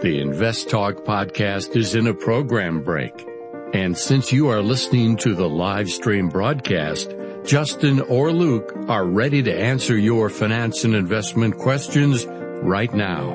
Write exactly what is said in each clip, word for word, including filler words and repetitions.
The Invest Talk podcast is in a program break. And since you are listening to the live stream broadcast, Justin or Luke are ready to answer your finance and investment questions right now.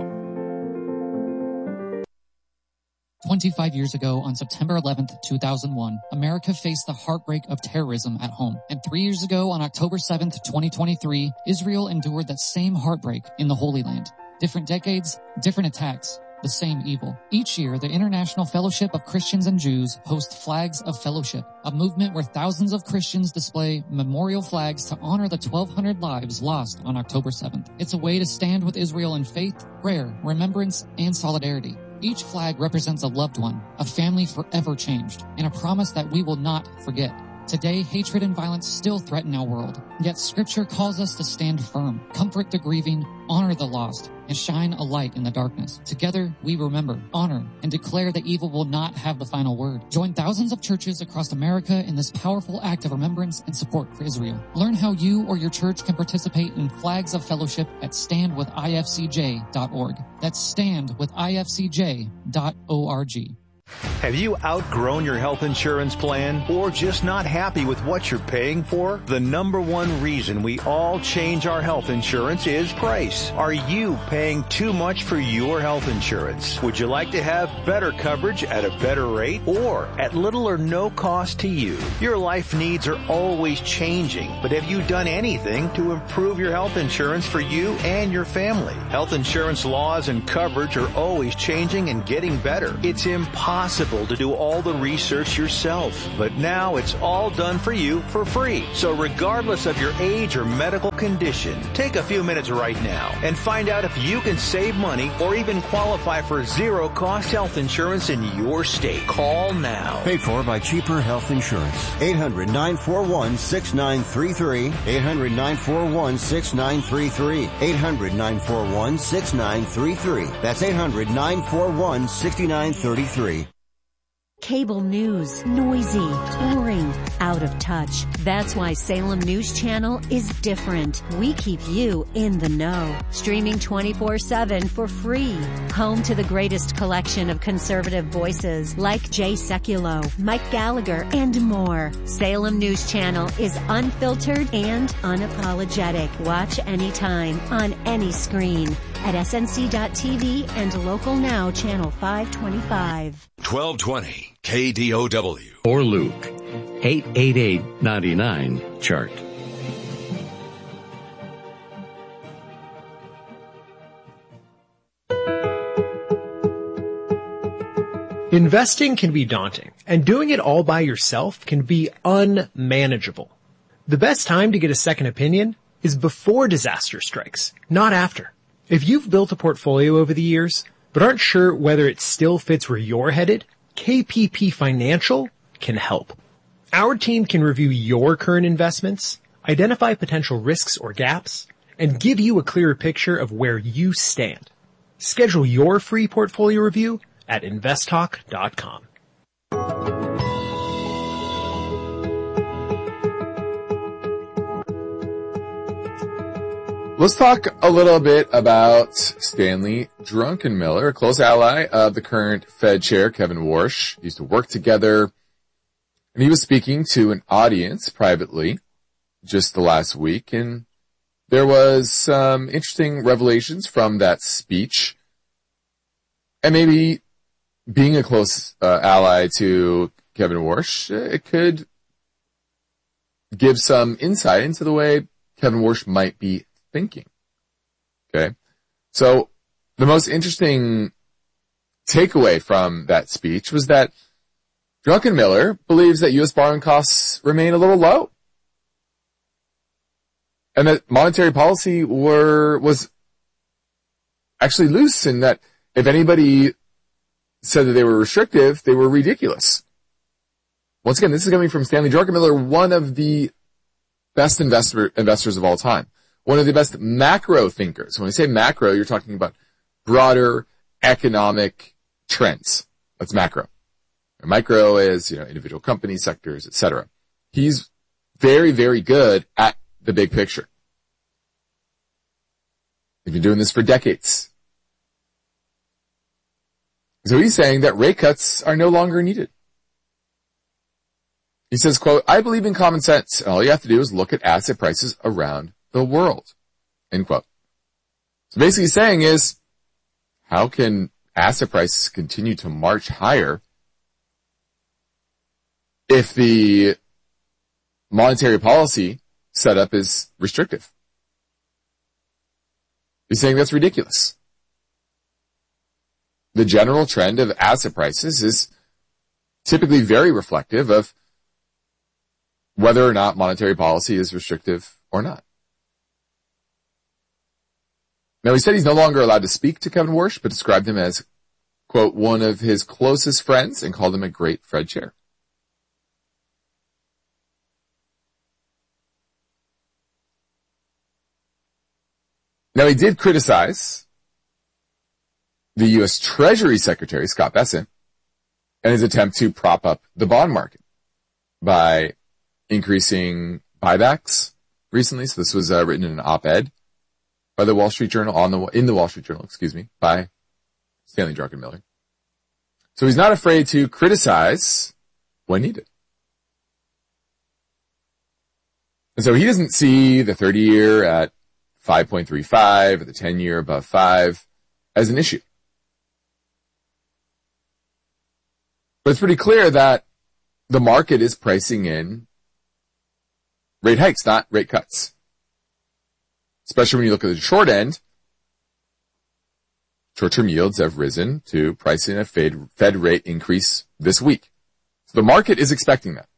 twenty-five years ago, on September eleventh, two thousand one, America faced the heartbreak of terrorism at home. And three years ago, on October seventh, twenty twenty-three, Israel endured that same heartbreak in the Holy Land. Different decades, different attacks, the same evil. Each year, the International Fellowship of Christians and Jews hosts Flags of Fellowship, a movement where thousands of Christians display memorial flags to honor the twelve hundred lives lost on October seventh. It's a way to stand with Israel in faith, prayer, remembrance, and solidarity. Each flag represents a loved one, a family forever changed, and a promise that we will not forget. Today, hatred and violence still threaten our world, yet Scripture calls us to stand firm, comfort the grieving, honor the lost, and shine a light in the darkness. Together, we remember, honor, and declare that evil will not have the final word. Join thousands of churches across America in this powerful act of remembrance and support for Israel. Learn how you or your church can participate in Flags of Fellowship at stand with I F C J dot org. That's stand with I F C J dot org. Have you outgrown your health insurance plan or just not happy with what you're paying for? The number one reason we all change our health insurance is price. Are you paying too much for your health insurance? Would you like to have better coverage at a better rate or at little or no cost to you? Your life needs are always changing, but have you done anything to improve your health insurance for you and your family? Health insurance laws and coverage are always changing and getting better. It's impossible Possible to do all the research yourself, but now it's all done for you for free. So regardless of your age or medical condition, take a few minutes right now and find out if you can save money or even qualify for zero cost health insurance in your state. Call now. Paid for by Cheaper Health Insurance. eight hundred, nine four one, six nine three three. eight hundred, nine four one, six nine three three. eight hundred, nine four one, six nine three three. That's eight hundred, nine four one, six nine three three. Cable news, noisy, boring, out of touch. That's why Salem News Channel is different. We keep you in the know. Streaming twenty-four seven for free. Home to the greatest collection of conservative voices like Jay Sekulow, Mike Gallagher, and more. Salem News Channel is unfiltered and unapologetic. Watch anytime, on any screen, at S N C dot T V and Local Now Channel five twenty-five. twelve twenty K D O W. Or Luke, eight eight eight, nine nine, chart. Investing can be daunting, and doing it all by yourself can be unmanageable. The best time to get a second opinion is before disaster strikes, not after. If you've built a portfolio over the years, but aren't sure whether it still fits where you're headed, K P P Financial can help. Our team can review your current investments, identify potential risks or gaps, and give you a clearer picture of where you stand. Schedule your free portfolio review at invest talk dot com. Let's talk a little bit about Stanley Druckenmiller, a close ally of the current Fed chair, Kevin Warsh. They used to work together, and he was speaking to an audience privately just the last week, and there was some interesting revelations from that speech. And maybe being a close uh, ally to Kevin Warsh, it could give some insight into the way Kevin Warsh might be thinking. Okay. So the most interesting takeaway from that speech was that Druckenmiller believes that U S borrowing costs remain a little low, and that monetary policy were, was actually loose, and that if anybody said that they were restrictive, they were ridiculous. Once again, this is coming from Stanley Druckenmiller, one of the best investor, investors of all time. One of the best macro thinkers. When I say macro, you're talking about broader economic trends. That's macro. And micro is, you know, individual companies, sectors, et cetera. He's very, very good at the big picture. He's been doing this for decades. So he's saying that rate cuts are no longer needed. He says, quote, I believe in common sense, and all you have to do is look at asset prices around the world, end quote. So basically he's saying is, how can asset prices continue to march higher if the monetary policy setup is restrictive? He's saying that's ridiculous. The general trend of asset prices is typically very reflective of whether or not monetary policy is restrictive or not. Now, he said he's no longer allowed to speak to Kevin Warsh, but described him as, quote, one of his closest friends and called him a great Fed chair. Now, he did criticize the U S Treasury Secretary, Scott Bessent, and his attempt to prop up the bond market by increasing buybacks recently. So this was uh, written in an op-ed by the Wall Street Journal, on the in the Wall Street Journal, excuse me, by Stanley Druckenmiller. So he's not afraid to criticize when needed. And so he doesn't see the thirty-year at five point three five or the ten-year above five as an issue. But it's pretty clear that the market is pricing in rate hikes, not rate cuts. Especially when you look at the short end, short-term yields have risen to price in a Fed, Fed rate increase this week. So the market is expecting that.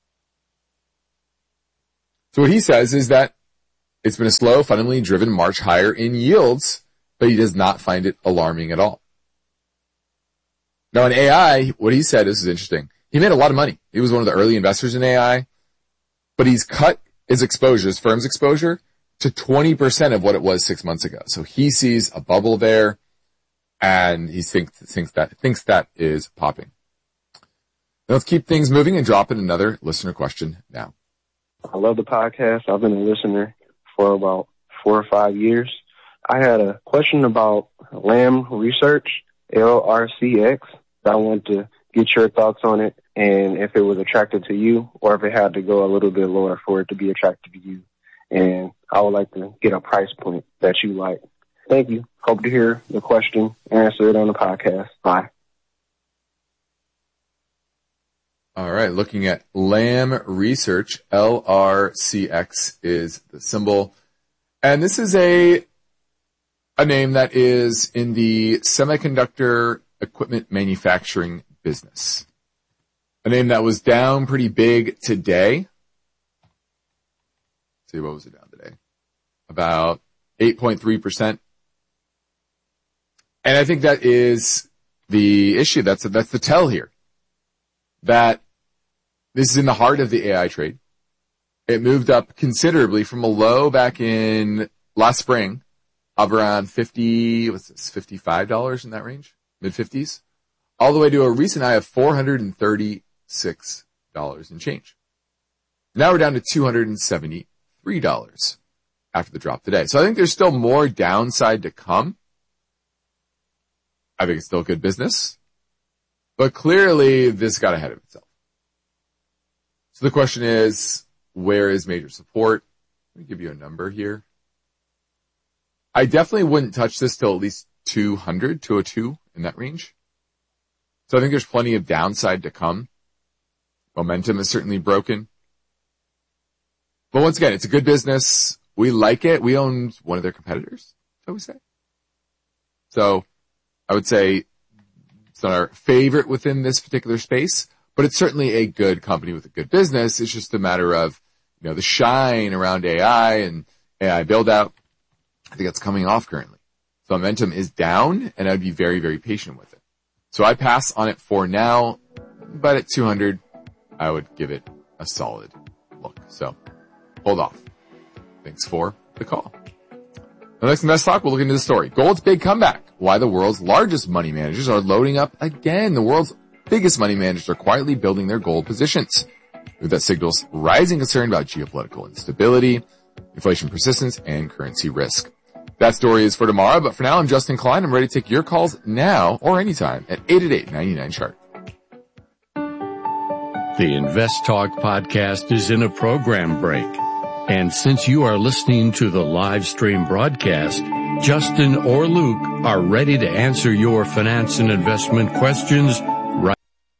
So what he says is that it's been a slow, fundamentally driven march higher in yields, but he does not find it alarming at all. Now in A I, what he said, this is interesting. He made a lot of money. He was one of the early investors in A I, but he's cut his exposure, his firm's exposure, to twenty percent of what it was six months ago. So he sees a bubble there, and he thinks, thinks that, thinks that is popping. Now let's keep things moving and drop in another listener question now. I love the podcast. I've been a listener for about four or five years. I had a question about Lam Research, L R C X. I wanted to get your thoughts on it and if it was attractive to you or if it had to go a little bit lower for it to be attractive to you. And I would like to get a price point that you like. Thank you. Hope to hear the question, answer it on the podcast. Bye. All right. Looking at Lam Research, L R C X is the symbol. And this is a, a name that is in the semiconductor equipment manufacturing business. A name that was down pretty big today. Let's see, what was it down today? About eight point three percent. And I think that is the issue. That's, that's the tell here. That this is in the heart of the A I trade. It moved up considerably from a low back in last spring of around fifty, what's this, fifty-five dollars in that range, mid fifties, all the way to a recent high of four hundred thirty-six dollars and change. Now we're down to two hundred seventy-three dollars after the drop today. So I think there's still more downside to come. I think it's still good business, but clearly this got ahead of itself. So the question is, where is major support? Let me give you a number here. I definitely wouldn't touch this till at least two hundred, two oh two in that range. So I think there's plenty of downside to come. Momentum is certainly broken. But once again, it's a good business. We like it. We own one of their competitors, shall we say. So I would say it's not our favorite within this particular space, but it's certainly a good company with a good business. It's just a matter of, you know, the shine around A I and A I build out. I think that's coming off currently. So momentum is down and I'd be very, very patient with it. So I pass on it for now, but at two hundred, I would give it a solid look. So hold off. Thanks for the call. The next Invest Talk, we'll look into the story. Gold's big comeback. Why the world's largest money managers are loading up again. The world's biggest money managers are quietly building their gold positions. That signals rising concern about geopolitical instability, inflation persistence, and currency risk. That story is for tomorrow, but for now, I'm Justin Klein. I'm ready to take your calls now or anytime at eight eight eight, nine nine, chart. The Invest Talk podcast is in a program break. And since you are listening to the live stream broadcast, Justin or Luke are ready to answer your finance and investment questions right.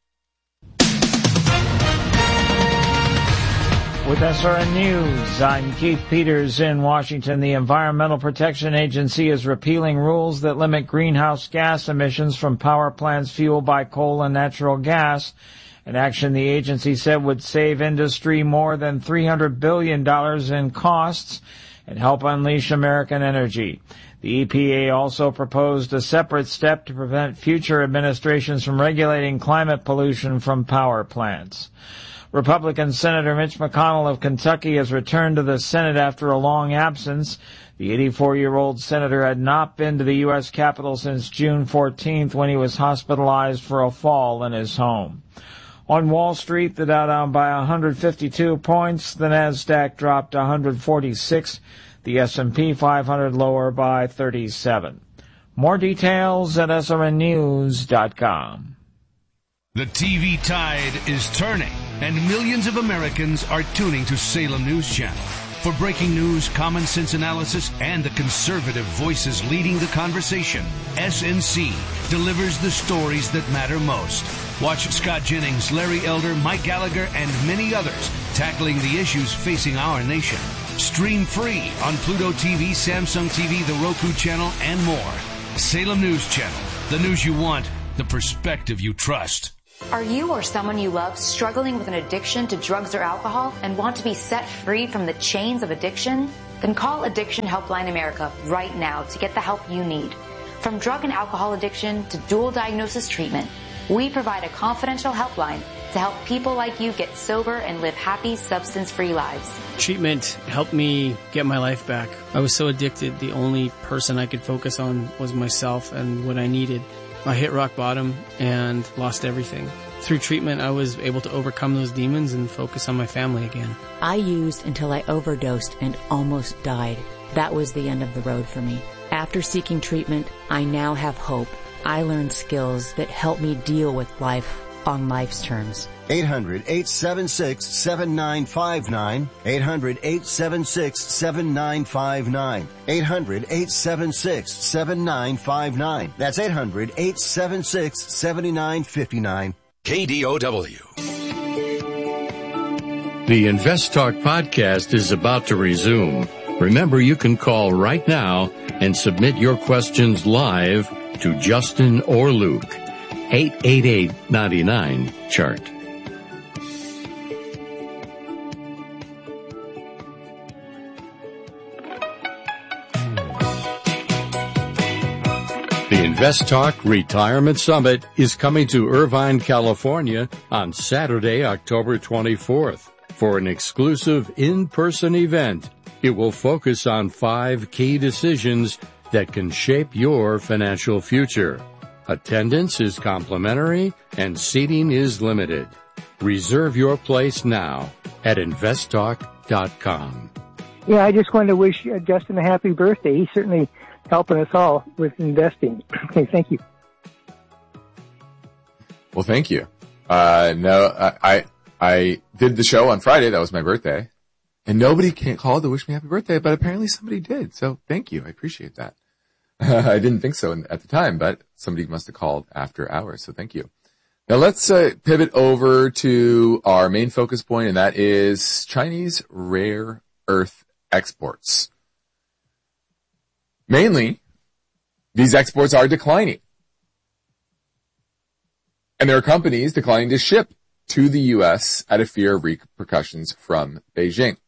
With S R N News, I'm Keith Peters in Washington. The Environmental Protection Agency is repealing rules that limit greenhouse gas emissions from power plants fueled by coal and natural gas. An action the agency said would save industry more than three hundred billion dollars in costs and help unleash American energy. The E P A also proposed a separate step to prevent future administrations from regulating climate pollution from power plants. Republican Senator Mitch McConnell of Kentucky has returned to the Senate after a long absence. The eighty-four-year-old senator had not been to the U S Capitol since June fourteenth when he was hospitalized for a fall in his home. On Wall Street, the Dow down by one hundred fifty-two points, the Nasdaq dropped one hundred forty-six, the S and P five hundred lower by thirty-seven. More details at S R N news dot com. The T V tide is turning, and millions of Americans are tuning to Salem News Channel. For breaking news, common sense analysis, and the conservative voices leading the conversation, S N C delivers the stories that matter most. Watch Scott Jennings, Larry Elder, Mike Gallagher, and many others tackling the issues facing our nation. Stream free on Pluto T V, Samsung T V, the Roku channel, and more. Salem News Channel, the news you want, the perspective you trust. Are you or someone you love struggling with an addiction to drugs or alcohol and want to be set free from the chains of addiction? Then call Addiction Helpline America right now to get the help you need. From drug and alcohol addiction to dual diagnosis treatment, we provide a confidential helpline to help people like you get sober and live happy, substance-free lives. Treatment helped me get my life back. I was so addicted, the only person I could focus on was myself and what I needed. I hit rock bottom and lost everything. Through treatment, I was able to overcome those demons and focus on my family again. I used until I overdosed and almost died. That was the end of the road for me. After seeking treatment, I now have hope. I learned skills that help me deal with life on life's terms. eight hundred, eight seven six, seven nine five nine. eight hundred, eight seven six, seven nine five nine. eight hundred, eight seven six, seven nine five nine. That's eight hundred, eight seven six, seven nine five nine. K D O W. The Invest Talk podcast is about to resume. Remember, you can call right now and submit your questions live to Justin or Luke. eight eight eight, nine nine, chart. The Invest Talk Retirement Summit is coming to Irvine, California on Saturday, October twenty-fourth. For an exclusive in-person event, it will focus on five key decisions that can shape your financial future. Attendance is complimentary and seating is limited. Reserve your place now at invest talk dot com. Yeah, I just wanted to wish Justin a happy birthday. He's certainly helping us all with investing. Okay, thank you. Well, thank you. Uh, no, I, I, I did the show on Friday. That was my birthday. And nobody called to wish me happy birthday, but apparently somebody did. So thank you. I appreciate that. I didn't think so at the time, but somebody must have called after hours. So thank you. Now let's uh, pivot over to our main focus point, and that is Chinese rare earth exports. Mainly, these exports are declining. And there are companies declining to ship to the U S out of fear of repercussions from Beijing.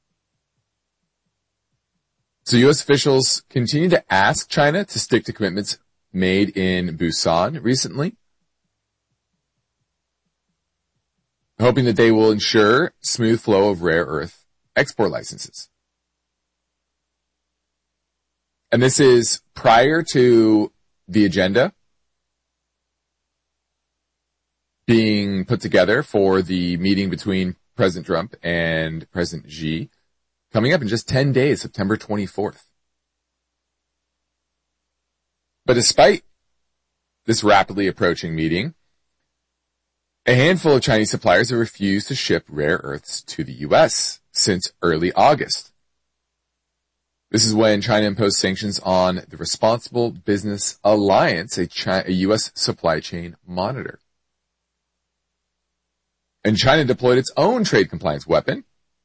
So U S officials continue to ask China to stick to commitments made in Busan recently, hoping that they will ensure smooth flow of rare earth export licenses. And this is prior to the agenda being put together for the meeting between President Trump and President Xi coming up in just ten days, September twenty-fourth. But despite this rapidly approaching meeting, a handful of Chinese suppliers have refused to ship rare earths to the U S since early August. This is when China imposed sanctions on the Responsible Business Alliance, a, China, a U S supply chain monitor. And China deployed its own trade compliance weapon,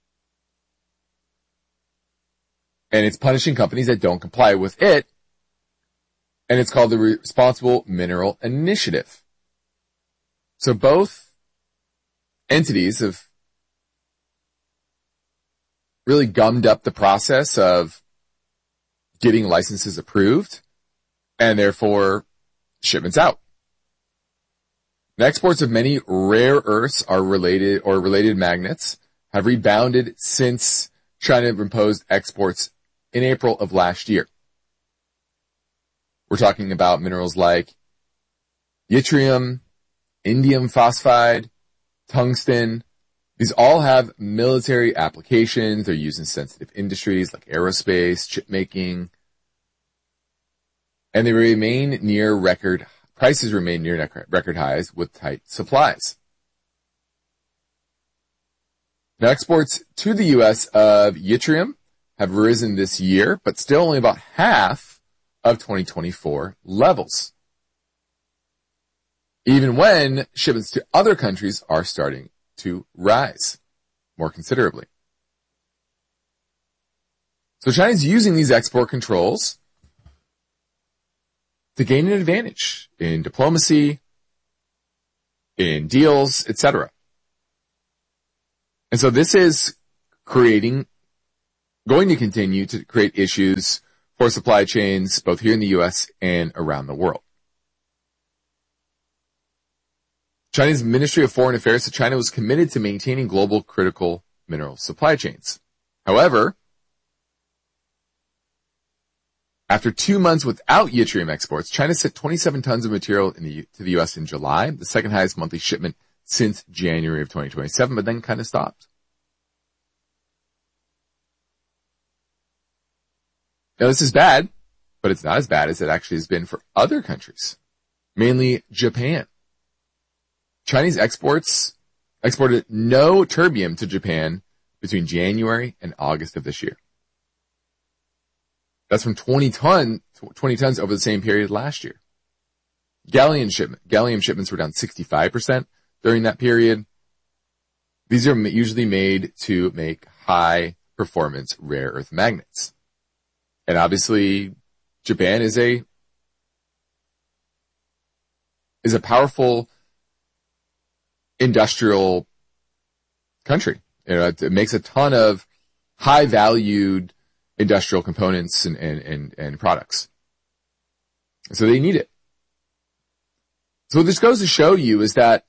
and it's punishing companies that don't comply with it, and it's called the Responsible Mineral Initiative. So both entities have really gummed up the process of getting licenses approved and therefore shipments out. The exports of many rare earths are related or related magnets have rebounded since China imposed exports in April of last year. We're talking about minerals like yttrium, indium phosphide, tungsten. These all have military applications. They're used in sensitive industries like aerospace, chip making, and they remain near record, prices remain near record highs with tight supplies. Now, exports to the U S of yttrium have risen this year, but still only about half of twenty twenty-four levels, even when shipments to other countries are starting to rise more considerably. So China's using these export controls to gain an advantage in diplomacy, in deals, et cetera. And so this is creating, going to continue to create issues for supply chains both here in the U S and around the world. China's Ministry of Foreign Affairs said China was committed to maintaining global critical mineral supply chains. However, after two months without yttrium exports, China sent twenty-seven tons of material in the, to the U S in July, the second highest monthly shipment since January of twenty twenty-seven, but then kind of stopped. Now, this is bad, but it's not as bad as it actually has been for other countries, mainly Japan. Chinese exports exported no terbium to Japan between January and August of this year. That's from twenty ton, twenty tons over the same period last year. Gallium shipment, gallium shipments were down sixty-five percent during that period. These are usually made to make high performance rare earth magnets. And obviously, Japan is a, is a powerful industrial country. You know, it, it makes a ton of high valued industrial components and, and, and, and products. So they need it. So what this goes to show you is that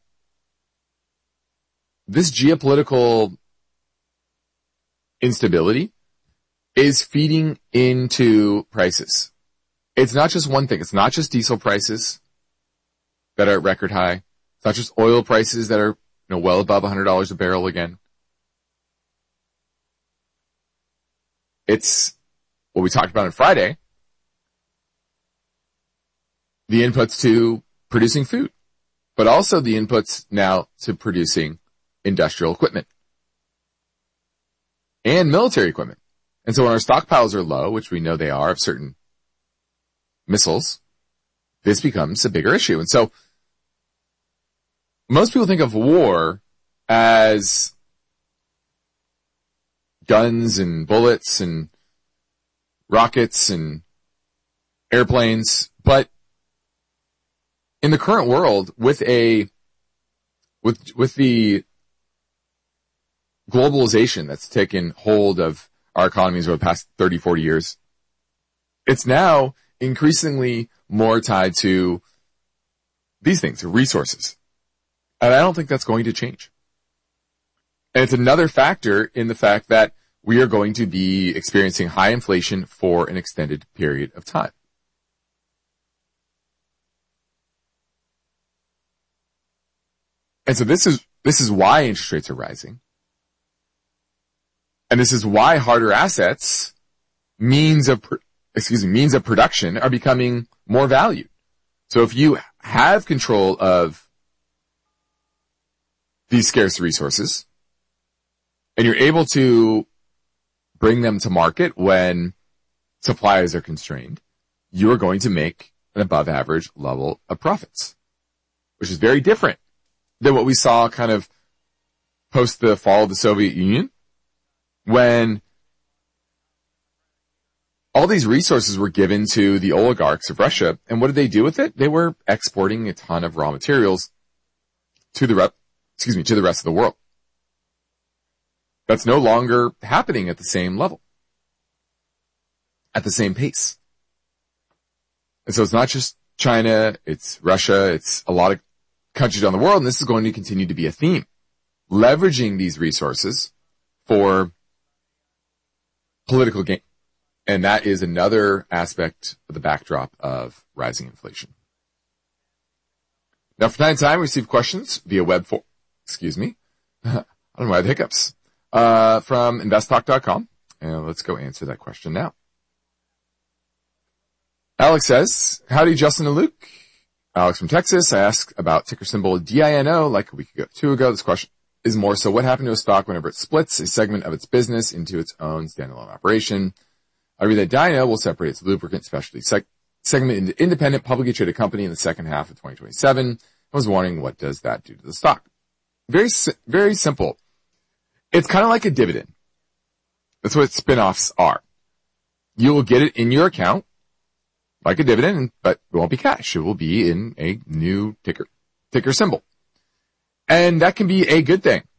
this geopolitical instability is feeding into prices. It's not just one thing. It's not just diesel prices that are at record high. It's not just oil prices that are, you know, well above one hundred dollars a barrel again. It's what we talked about on Friday, the inputs to producing food, but also the inputs now to producing industrial equipment and military equipment. And so when our stockpiles are low, which we know they are of certain missiles, this becomes a bigger issue. And so most people think of war as guns and bullets and rockets and airplanes, but in the current world, with a with with the globalization that's taken hold of our economies over the past thirty, forty years, it's now increasingly more tied to these things, resources. And I don't think that's going to change. And it's another factor in the fact that we are going to be experiencing high inflation for an extended period of time. And so this is, this is why interest rates are rising. And this is why harder assets, means of, excuse me, means of production are becoming more valued. So if you have control of these scarce resources and you're able to bring them to market when supplies are constrained, you're going to make an above average level of profits, which is very different than what we saw kind of post the fall of the Soviet Union, when all these resources were given to the oligarchs of Russia. And what did they do with it? They were exporting a ton of raw materials to the rep, excuse me, to the rest of the world. That's no longer happening at the same level, at the same pace. And so it's not just China, it's Russia, it's a lot of countries around the world, and this is going to continue to be a theme. Leveraging these resources for political gain. And that is another aspect of the backdrop of rising inflation. Now, for time to time, we receive questions via web form. Excuse me. I don't know why I have hiccups. Uh, from invest talk dot com. And let's go answer that question now. Alex says, howdy, Justin and Luke. Alex from Texas. I asked about ticker symbol D I N O like a week ago, two ago. This question is more so what happened to a stock whenever it splits a segment of its business into its own standalone operation. I read that D I N O will separate its lubricant specialty seg- segment into independent publicly traded company in the second half of twenty twenty-seven. I was wondering, what does that do to the stock? Very, very simple. It's kind of like a dividend. That's what spin-offs are. You will get it in your account like a dividend, but it won't be cash. It will be in a new ticker, ticker symbol. And that can be a good thing.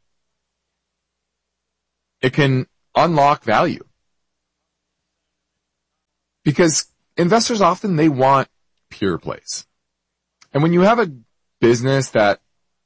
It can unlock value. Because investors often, they want pure plays. And when you have a business that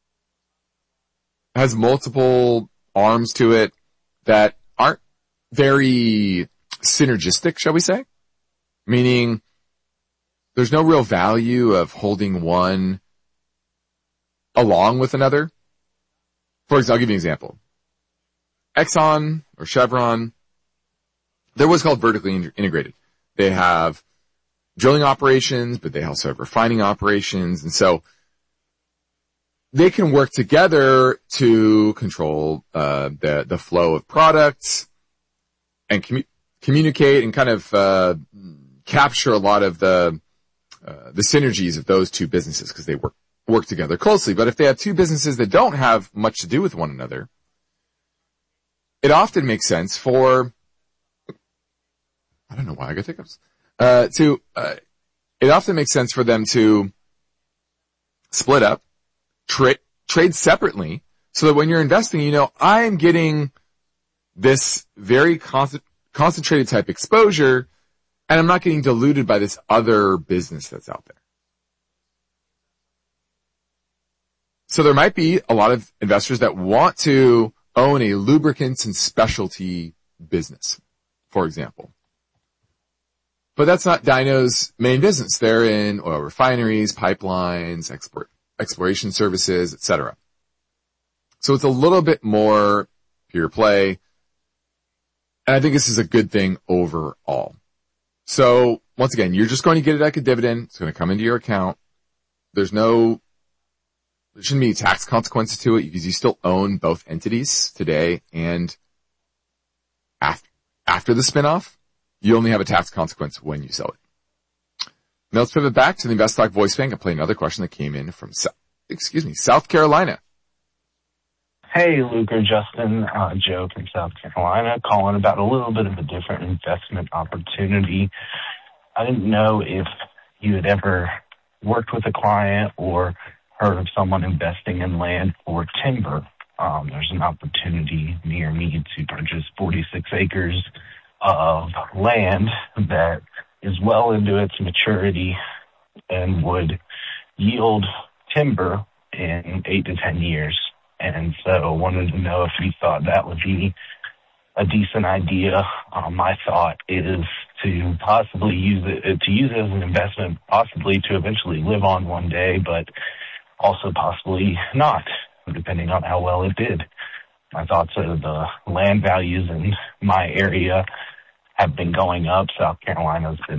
has multiple arms to it that aren't very synergistic, shall we say? Meaning there's no real value of holding one along with another. For example, I'll give you an example. Exxon or Chevron, they're what's called vertically integrated. They have drilling operations, but they also have refining operations. And so they can work together to control uh, the, the flow of products and commu- communicate and kind of uh, capture a lot of the uh, the synergies of those two businesses because they work work together closely. But if they have two businesses that don't have much to do with one another, it often makes sense for, I don't know why I got hiccups, uh, to, uh, it often makes sense for them to split up, trade, trade separately, so that when you're investing, you know, I'm getting this very con- concentrated type exposure, and I'm not getting diluted by this other business that's out there. So there might be a lot of investors that want to own a lubricants and specialty business, for example. But that's not D I N O's main business. They're in oil refineries, pipelines, export, exploration services, et cetera. So it's a little bit more pure play. And I think this is a good thing overall. So once again, you're just going to get it like a dividend. It's going to come into your account. There's no, there shouldn't be tax consequences to it because you still own both entities today and after, after the spinoff. You only have a tax consequence when you sell it. Now let's pivot back to the InvestTalk voice bank and play another question that came in from, excuse me, South Carolina. Hey, Luke or Justin, uh, Joe from South Carolina, calling about a little bit of a different investment opportunity. I didn't know if you had ever worked with a client or heard of someone investing in land for timber. Um, there's an opportunity near me to purchase forty-six acres of land that is well into its maturity and would yield timber in eight to ten years. And so I wanted to know if you thought that would be a decent idea. Um, my thought is to possibly use it, to use it as an investment, possibly to eventually live on one day, but also possibly not, depending on how well it did. My thoughts are the land values in my area have been going up. South Carolina's been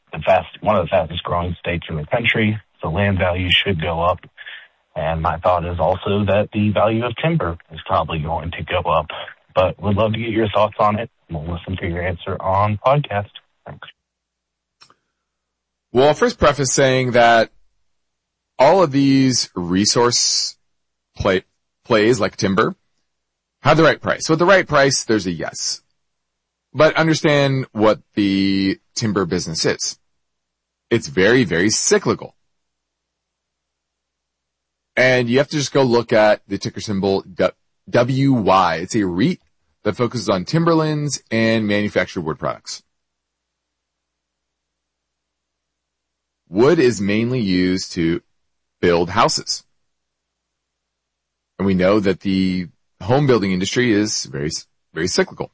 the fast, one of the fastest growing states in the country. So land value should go up. And my thought is also that the value of timber is probably going to go up. But would love to get your thoughts on it. We'll listen to your answer on podcast. Thanks. Well, I'll first preface saying that all of these resource play, plays like timber have the right price. So at the right price, there's a yes. But understand what the timber business is. It's very, very cyclical. And you have to just go look at the ticker symbol W Y. It's a REIT that focuses on timberlands and manufactured wood products. Wood is mainly used to build houses. And we know that the home building industry is very, very cyclical.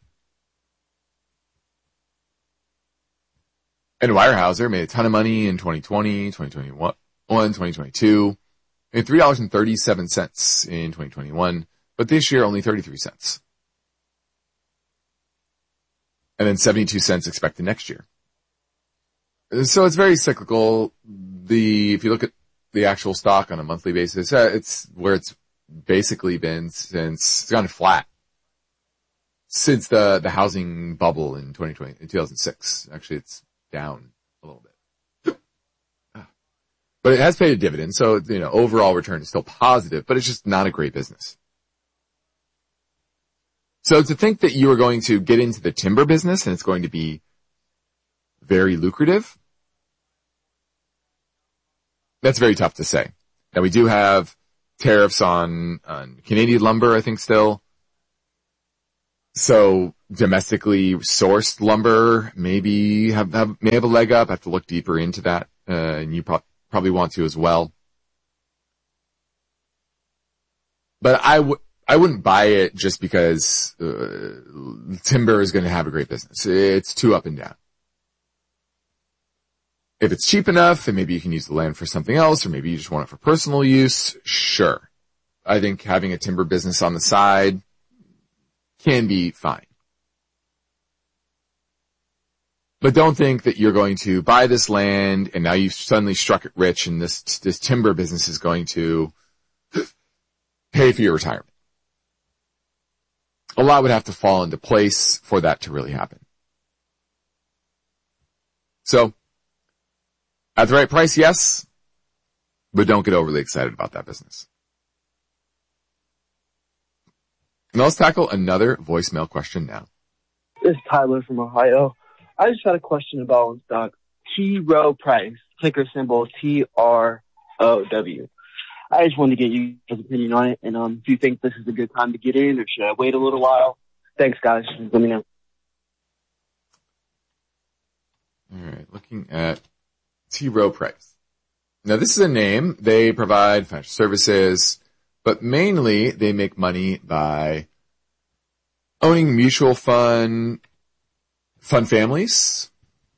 And Weyerhaeuser made a ton of money in twenty twenty, twenty twenty-one, twenty twenty-two. Made three dollars and thirty-seven cents in twenty twenty-one, but this year only thirty-three cents. And then seventy-two cents expected next year. So it's very cyclical. The, if you look at the actual stock on a monthly basis, uh, it's where it's basically been since, it's gone flat since the, the housing bubble in twenty twenty, in two thousand six. Actually, it's down a little bit. But it has paid a dividend, so, you know, overall return is still positive, but it's just not a great business. So to think that you are going to get into the timber business and it's going to be very lucrative, that's very tough to say. Now, we do have tariffs on, on Canadian lumber, I think, still. So domestically sourced lumber maybe have, have may have a leg up. I have to look deeper into that, uh, and you probably Probably want to as well. But I w- I wouldn't buy it just because uh, timber is going to have a great business. It's too up and down. If it's cheap enough, and maybe you can use the land for something else, or maybe you just want it for personal use, sure. I think having a timber business on the side can be fine. But don't think that you're going to buy this land and now you've suddenly struck it rich and this, this timber business is going to pay for your retirement. A lot would have to fall into place for that to really happen. So, at the right price, yes, but don't get overly excited about that business. Now let's tackle another voicemail question now. This is Tyler from Ohio. I just had a question about one stock, T. Rowe Price, ticker symbol T R O W. I just wanted to get your opinion on it, and um, if you think this is a good time to get in, or should I wait a little while? Thanks, guys. Let me know. All right, looking at T. Rowe Price. Now, this is a name. They provide financial services, but mainly they make money by owning mutual fund Fund families.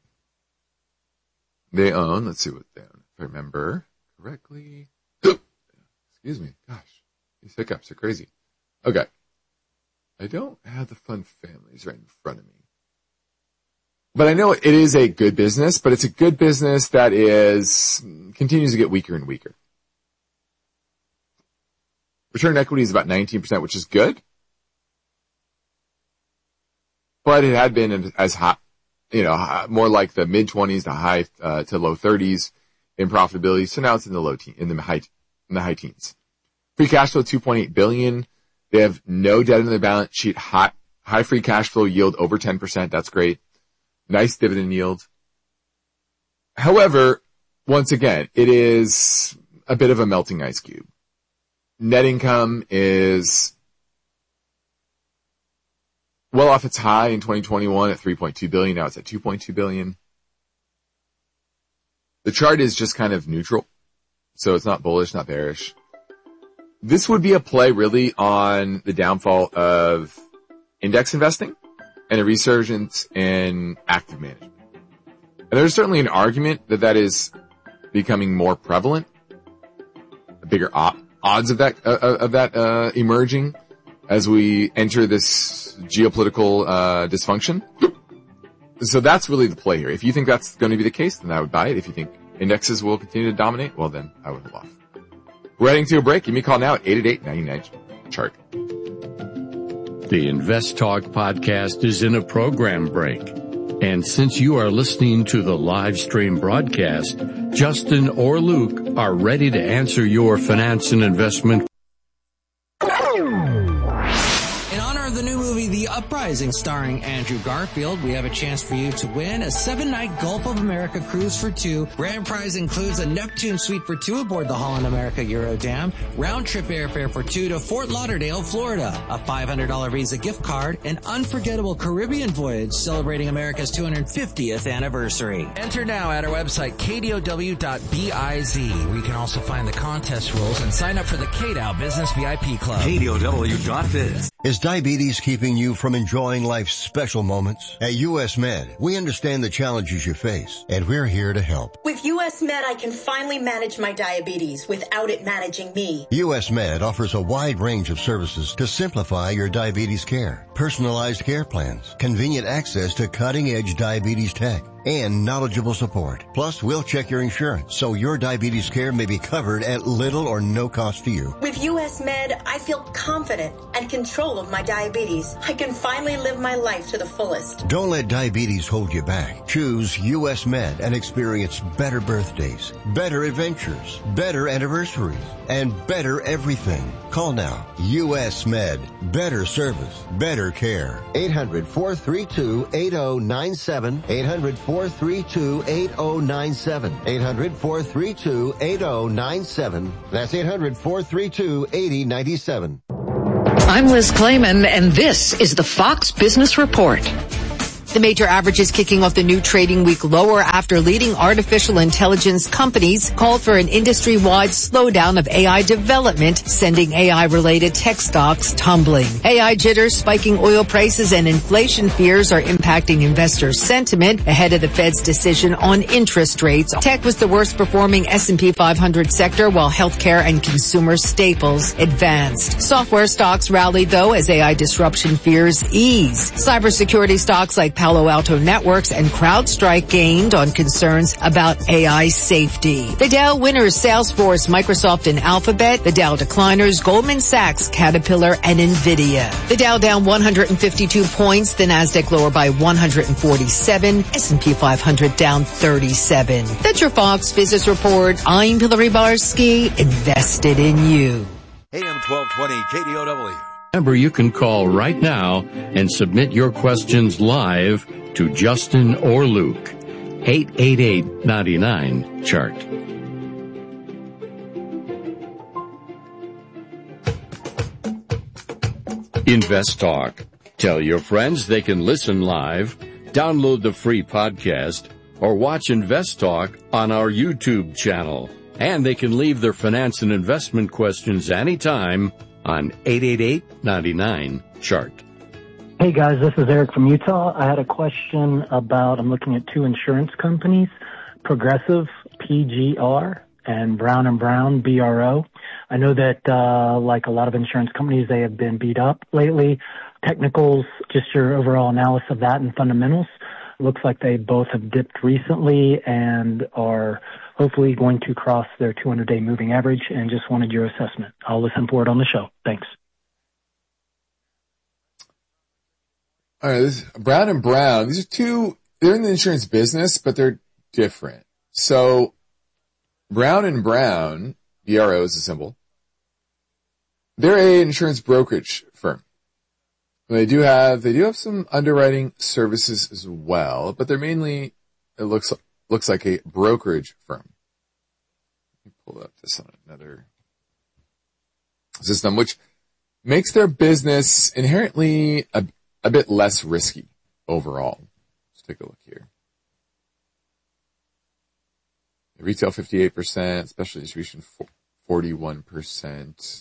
They own, let's see what they own, if I remember correctly. Excuse me, gosh, these hiccups are crazy. Okay. I don't have the fund families right in front of me. But I know it is a good business, but it's a good business that is, continues to get weaker and weaker. Return on equity is about nineteen percent, which is good. But it had been as high, you know, more like the mid twenties to high, uh, to low thirties in profitability. So now it's in the low teen, in the high, in the high teens. Free cash flow, two point eight billion. They have no debt in their balance sheet. High, high free cash flow yield over ten percent. That's great. Nice dividend yield. However, once again, it is a bit of a melting ice cube. Net income is well off its high in twenty twenty-one at three point two billion. Now it's at two point two billion. The chart is just kind of neutral. So it's not bullish, not bearish. This would be a play really on the downfall of index investing and a resurgence in active management. And there's certainly an argument that that is becoming more prevalent. Bigger odds of that, uh, of that, uh, emerging as we enter this geopolitical, uh, dysfunction. so that's really the play here. If you think that's going to be the case, then I would buy it. If you think indexes will continue to dominate, well, then I would hold off. We're heading to a break. Give me a call now at eight eight eight, nine nine, chart. The Invest Talk podcast is in a program break. And since you are listening to the live stream broadcast, Justin or Luke are ready to answer your finance and investment. In honor of the new movie, The Uprising, starring Andrew Garfield, we have a chance for you to win a seven-night Gulf of America cruise for two. Grand prize includes a Neptune suite for two aboard the Holland America Eurodam, round-trip airfare for two to Fort Lauderdale, Florida, a five hundred dollars Visa gift card, an unforgettable Caribbean voyage celebrating America's two hundred fiftieth anniversary. Enter now at our website, k d o w dot biz, where you can also find the contest rules and sign up for the K D O W Business V I P Club. k d o w dot biz. Is diabetes keeping you from enjoying life's special moments? At U S Med, we understand the challenges you face, and we're here to help. With U S Med, I can finally manage my diabetes without it managing me. U S Med offers a wide range of services to simplify your diabetes care. Personalized care plans, convenient access to cutting-edge diabetes tech, and knowledgeable support. Plus, we'll check your insurance so your diabetes care may be covered at little or no cost to you. With U S Med, I feel confident and control of my diabetes. I can finally live my life to the fullest. Don't let diabetes hold you back. Choose U S Med and experience better birthdays, better adventures, better anniversaries, and better everything. Call now. U S Med. Better service. Better care. eight hundred, four three two, eight oh nine seven. eight hundred, four three two, eight oh nine seven. eight hundred, four three two, eight oh nine seven. That's eight hundred, four three two, eight oh nine seven. I'm Liz Clayman, and this is the Fox Business Report. The major averages kicking off the new trading week lower after leading artificial intelligence companies called for an industry-wide slowdown of A I development, sending A I-related tech stocks tumbling. A I jitters, spiking oil prices, and inflation fears are impacting investor sentiment ahead of the Fed's decision on interest rates. Tech was the worst-performing S and P five hundred sector, while healthcare and consumer staples advanced. Software stocks rallied, though, as A I disruption fears ease. Cybersecurity stocks like Palo Alto Networks and CrowdStrike gained on concerns about A I safety. The Dow winners Salesforce, Microsoft, and Alphabet. The Dow decliners Goldman Sachs, Caterpillar, and Nvidia. The Dow down one hundred fifty-two points. The Nasdaq lower by one hundred forty-seven. S and P five hundred down thirty-seven. That's your Fox Business Report. I'm Hillary Barsky, invested in you. A M twelve twenty K D O W. Remember, you can call right now and submit your questions live to Justin or Luke. eight eight eight, nine nine, chart. Invest Talk. Tell your friends they can listen live, download the free podcast, or watch Invest Talk on our YouTube channel. And they can leave their finance and investment questions anytime on eight eight eight, nine nine, chart. Hey guys, this is Eric from Utah. I had a question about, I'm looking at two insurance companies, Progressive, P G R, and Brown and Brown, B R O. I know that, uh, like a lot of insurance companies, they have been beat up lately. Technicals, just your overall analysis of that and fundamentals. Looks like they both have dipped recently and are hopefully going to cross their two hundred day moving average, and just wanted your assessment. I'll listen for it on the show. Thanks. All right, this is Brown and Brown. These are two, they're in the insurance business, but they're different. So Brown and Brown, B R O is the symbol. They're an insurance brokerage firm. They do have, they do have some underwriting services as well, but they're mainly, it looks, looks like a brokerage firm. Let me pull up this on another system, which makes their business inherently a, a bit less risky overall. Let's take a look here. Retail fifty-eight percent, specialty distribution forty-one percent.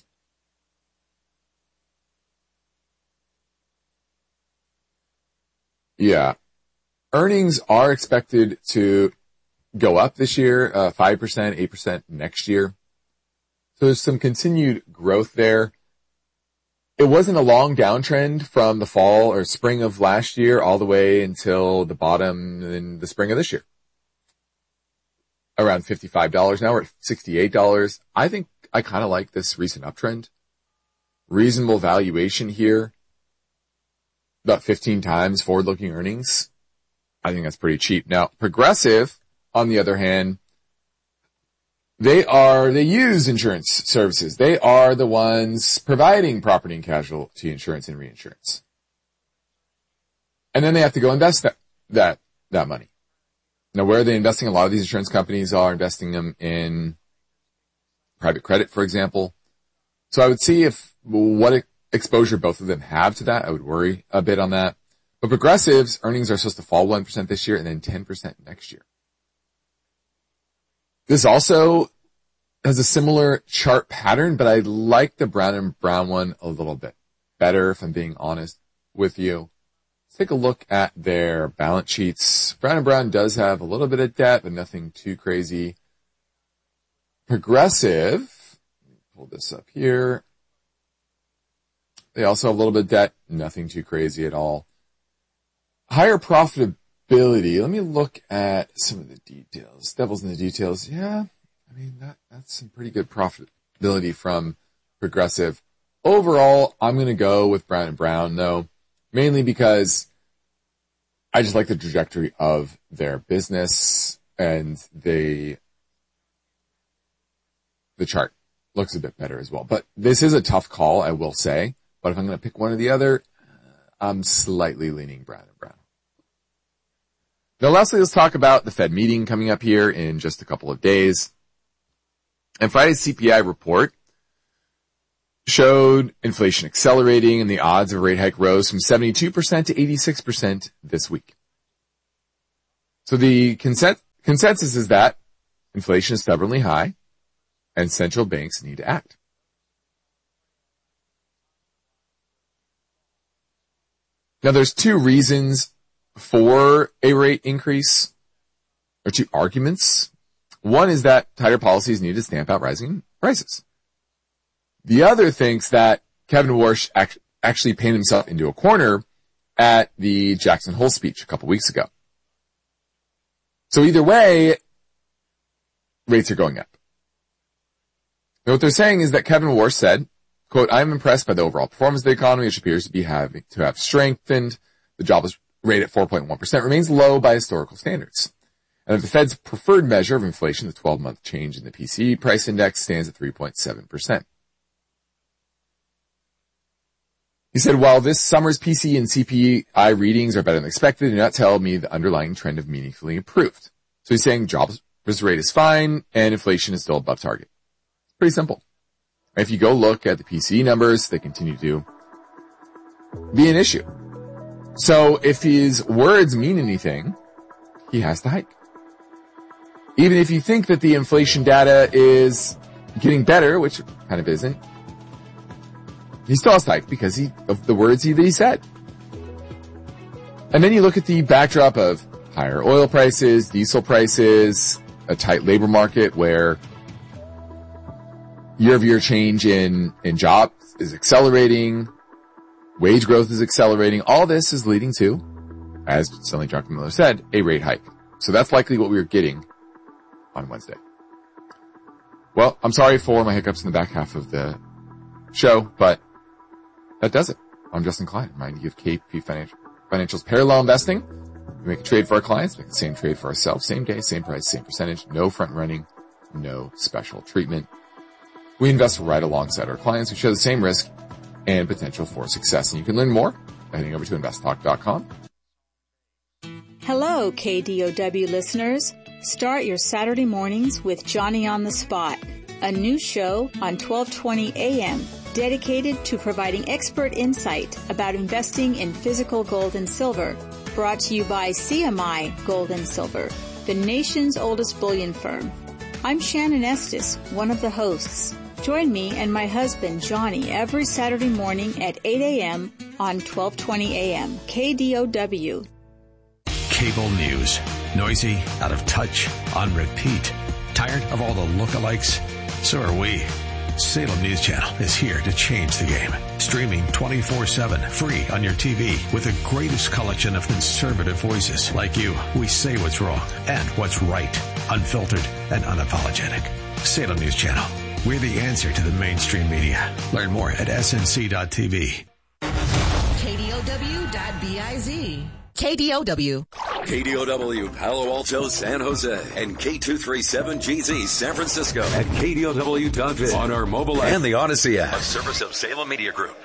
Yeah. Earnings are expected to go up this year, uh, five percent, eight percent next year. So there's some continued growth there. it wasn't a long downtrend from the fall or spring of last year all the way until the bottom in the spring of this year. Around fifty-five dollars. Now we're at sixty-eight dollars. I think I kind of like this recent uptrend. Reasonable valuation here. About fifteen times forward-looking earnings. I think that's pretty cheap. Now, Progressive, on the other hand, they are, they use insurance services. They are the ones providing property and casualty insurance and reinsurance. And then they have to go invest that, that, that money. Now, where are they investing? A lot of these insurance companies are investing them in private credit, for example. So I would see if, what exposure both of them have to that. I would worry a bit on that. But Progressive's earnings are supposed to fall one percent this year and then ten percent next year. This also has a similar chart pattern, but I like the Brown and Brown one a little bit better, if I'm being honest with you. Let's take a look at their balance sheets. Brown and Brown does have a little bit of debt, but nothing too crazy. Progressive, let me pull this up here. They also have a little bit of debt, nothing too crazy at all. Higher profitability. Let me look at some of the details. Devil's in the details. Yeah, I mean, that, that's some pretty good profitability from Progressive. Overall, I'm going to go with Brown and Brown, though, mainly because I just like the trajectory of their business, and they, the chart looks a bit better as well. But this is a tough call, I will say. But if I'm going to pick one or the other, I'm slightly leaning Brown and Brown. Now, lastly, let's talk about the Fed meeting coming up here in just a couple of days. And Friday's C P I report showed inflation accelerating, and the odds of a rate hike rose from seventy-two percent to eighty-six percent this week. So the consent, consensus is that inflation is stubbornly high, and central banks need to act. Now, there's two reasons for a rate increase, or two arguments. One is that tighter policies need to stamp out rising prices. The other thinks that Kevin Warsh act- actually painted himself into a corner at the Jackson Hole speech a couple weeks ago. So either way, rates are going up. Now, what they're saying is that Kevin Warsh said, quote, "I am impressed by the overall performance of the economy, which appears to be having to have strengthened. The jobless rate at four point one percent remains low by historical standards. And if the Fed's preferred measure of inflation, the twelve-month change in the P C E price index, stands at three point seven percent. He said, while this summer's P C E and C P I readings are better than expected, do not tell me the underlying trend have meaningfully improved. So he's saying jobless rate is fine and inflation is still above target. Pretty simple. If you go look at the P C E numbers, they continue to be an issue. So if his words mean anything, he has to hike. Even if you think that the inflation data is getting better, which kind of isn't, he still has to hike because he, of the words he, that he said. And then you look at the backdrop of higher oil prices, diesel prices, a tight labor market where year-over-year change in, in jobs is accelerating. Wage growth is accelerating. All this is leading to, as Stanley Druckenmiller said, a rate hike. So that's likely what we are getting on Wednesday. Well, I'm sorry for my hiccups in the back half of the show, but that does it. I'm Justin Klein, reminding you of K P Financial, Financial's parallel investing. We make a trade for our clients, make the same trade for ourselves, same day, same price, same percentage, no front running, no special treatment. We invest right alongside our clients who share the same risk and potential for success. And you can learn more by heading over to invest talk dot com. Hello, K D O W listeners. Start your Saturday mornings with Johnny on the Spot, a new show on twelve twenty a.m. dedicated to providing expert insight about investing in physical gold and silver. Brought to you by C M I Gold and Silver, the nation's oldest bullion firm. I'm Shannon Estes, one of the hosts. Join me and my husband, Johnny, every Saturday morning at eight a.m. on twelve twenty a.m. K D O W. Cable news. Noisy, out of touch, on repeat. Tired of all the lookalikes? So are we. Salem News Channel is here to change the game. Streaming twenty-four seven, free on your T V, with the greatest collection of conservative voices like you. We say what's wrong and what's right, unfiltered and unapologetic. Salem News Channel. We're the answer to the mainstream media. Learn more at S N C dot T V. K D O W dot biz. K D O W. K D O W Palo Alto, San Jose, and K two thirty-seven G Z San Francisco at K D O W dot biz on our mobile app and the Odyssey app, a service of Salem Media Group.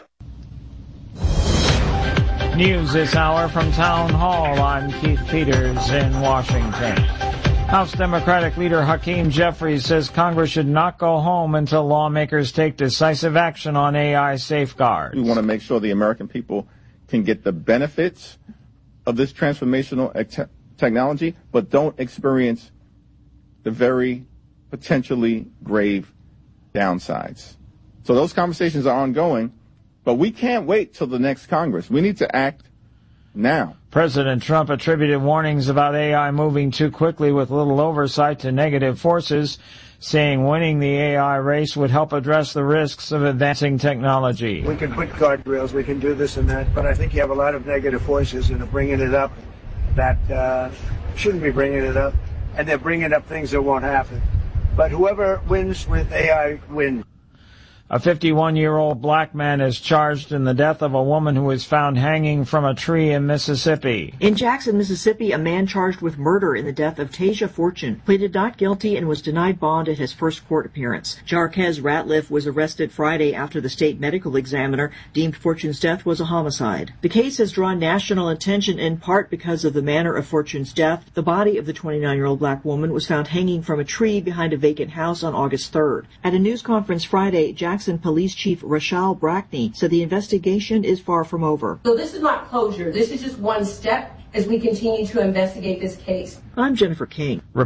News this hour from Town Hall. I'm Keith Peters in Washington. House Democratic leader Hakeem Jeffries says Congress should not go home until lawmakers take decisive action on A I safeguards. We want to make sure the American people can get the benefits of this transformational te- technology, but don't experience the very potentially grave downsides. So those conversations are ongoing, but we can't wait till the next Congress. We need to act now. President Trump attributed warnings about A I moving too quickly with little oversight to negative forces, saying winning the A I race would help address the risks of advancing technology. We can put guardrails, we can do this and that, but I think you have a lot of negative forces that are bringing it up that uh, shouldn't be bringing it up, and they're bringing up things that won't happen. But whoever wins with A I wins. A fifty-one-year-old black man is charged in the death of a woman who was found hanging from a tree in Mississippi. In Jackson, Mississippi, a man charged with murder in the death of Tasia Fortune pleaded not guilty and was denied bond at his first court appearance. Jarquez Ratliff was arrested Friday after the state medical examiner deemed Fortune's death was a homicide. The case has drawn national attention in part because of the manner of Fortune's death. The body of the twenty-nine-year-old black woman was found hanging from a tree behind a vacant house on August third. At a news conference Friday, Jackson Police Chief Rachel Brackney said the investigation is far from over. So this is not closure. This is just one step as we continue to investigate this case. I'm Jennifer King.